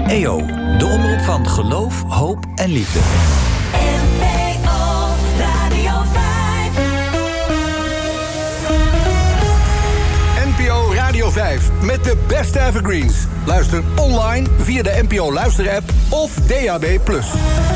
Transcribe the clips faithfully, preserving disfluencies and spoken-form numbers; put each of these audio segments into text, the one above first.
E O, de omroep van geloof, hoop en liefde. N P O Radio vijf. N P O Radio vijf met de beste evergreens. Luister online via de N P O luisterapp of D A B plus.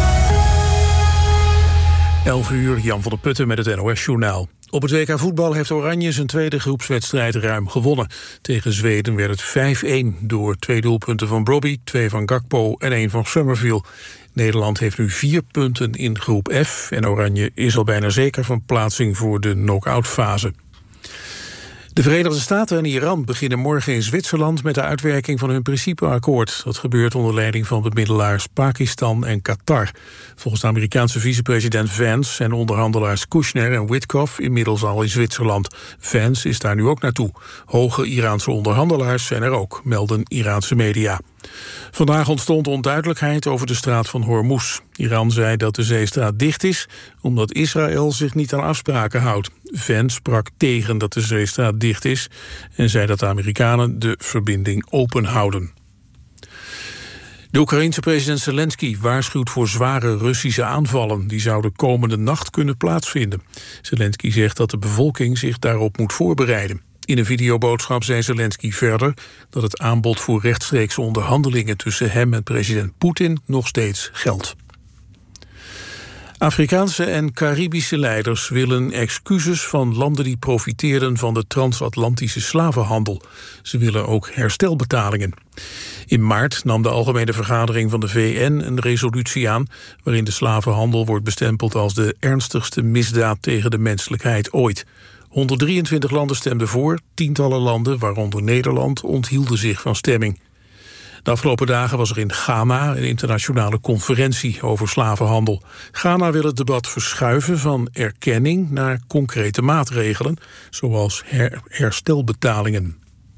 elf uur, Jan van der Putten met het N O S-journaal. Op het W K voetbal heeft Oranje zijn tweede groepswedstrijd ruim gewonnen. Tegen Zweden werd het vijf-een door twee doelpunten van Brobbey, twee van Gakpo en één van Summerville. Nederland heeft nu vier punten in groep F en Oranje is al bijna zeker van plaatsing voor de knock-out fase. De Verenigde Staten en Iran beginnen morgen in Zwitserland met de uitwerking van hun principeakkoord. Dat gebeurt onder leiding van bemiddelaars Pakistan en Qatar. Volgens de Amerikaanse vicepresident Vance zijn onderhandelaars Kushner en Witkoff inmiddels al in Zwitserland. Vance is daar nu ook naartoe. Hoge Iraanse onderhandelaars zijn er ook, melden Iraanse media. Vandaag ontstond onduidelijkheid over de straat van Hormuz. Iran zei dat de zeestraat dicht is, omdat Israël zich niet aan afspraken houdt. Vance sprak tegen dat de zeestraat dicht is en zei dat de Amerikanen de verbinding open houden. De Oekraïense president Zelensky waarschuwt voor zware Russische aanvallen. Die zouden komende nacht kunnen plaatsvinden. Zelensky zegt dat de bevolking zich daarop moet voorbereiden. In een videoboodschap zei Zelensky verder dat het aanbod voor rechtstreekse onderhandelingen tussen hem en president Poetin nog steeds geldt. Afrikaanse en Caribische leiders willen excuses van landen die profiteerden van de transatlantische slavenhandel. Ze willen ook herstelbetalingen. In maart nam de Algemene Vergadering van de V N een resolutie aan waarin de slavenhandel wordt bestempeld als de ernstigste misdaad tegen de menselijkheid ooit. honderddrieëntwintig landen stemden voor, tientallen landen, waaronder Nederland, onthielden zich van stemming. De afgelopen dagen was er in Ghana een internationale conferentie over slavenhandel. Ghana wil het debat verschuiven van erkenning naar concrete maatregelen, zoals her- herstelbetalingen.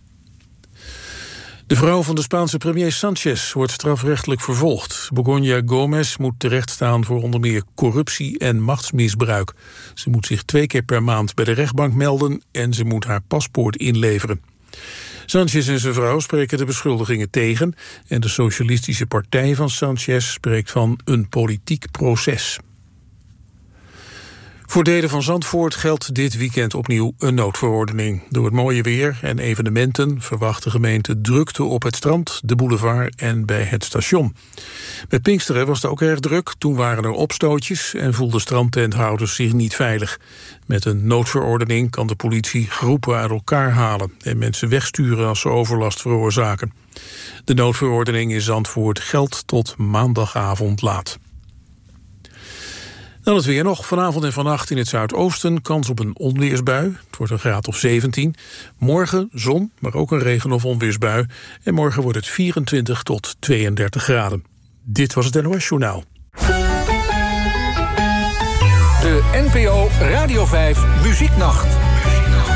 De vrouw van de Spaanse premier Sanchez wordt strafrechtelijk vervolgd. Begoña Gómez moet terechtstaan voor onder meer corruptie en machtsmisbruik. Ze moet zich twee keer per maand bij de rechtbank melden en ze moet haar paspoort inleveren. Sanchez en zijn vrouw spreken de beschuldigingen tegen en de Socialistische Partij van Sanchez spreekt van een politiek proces. Voor delen van Zandvoort geldt dit weekend opnieuw een noodverordening. Door het mooie weer en evenementen verwacht de gemeente drukte op het strand, de boulevard en bij het station. Met Pinksteren was het ook erg druk. Toen waren er opstootjes en voelden strandtenthouders zich niet veilig. Met een noodverordening kan de politie groepen uit elkaar halen en mensen wegsturen als ze overlast veroorzaken. De noodverordening in Zandvoort geldt tot maandagavond laat. Dan het weer nog. Vanavond en vannacht in het zuidoosten kans op een onweersbui. Het wordt een graad of zeventien. Morgen zon, maar ook een regen- of onweersbui. En morgen wordt het vierentwintig tot tweeëndertig graden. Dit was het N O S-journaal. De N P O Radio vijf Muzieknacht.